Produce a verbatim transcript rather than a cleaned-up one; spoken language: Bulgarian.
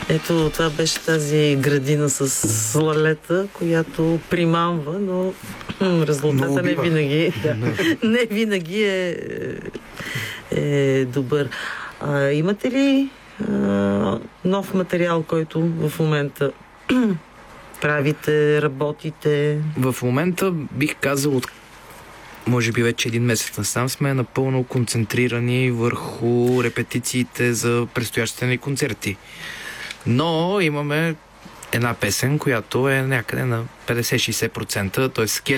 Ето, това беше тази градина с слалета, която примамва, но резултата не винаги, да, не винаги е, е добър. А, имате ли а, нов материал, който в момента правите, работите? В момента бих казал от може би вече един месец насам сме напълно концентрирани върху репетициите за предстоящите ни концерти. Но имаме една песен, която е някъде на петдесет до шейсет процента, т.е.